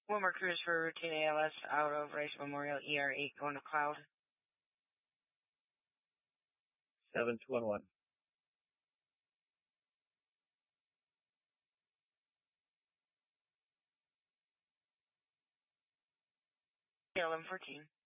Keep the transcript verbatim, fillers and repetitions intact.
One more cruise for routine A L S out of Rice Memorial E R eight going to Cloud. seven two one one. eleven fourteen.